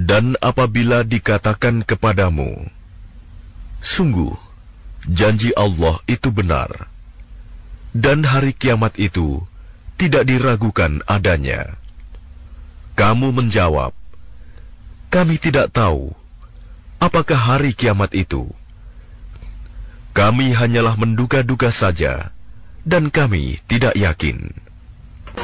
Dan apabila dikatakan kepadamu, sungguh, janji Allah itu benar, dan hari kiamat itu tidak diragukan adanya, kamu menjawab, kami tidak tahu apakah hari kiamat itu. Kami hanyalah menduga-duga saja, dan kami tidak yakin.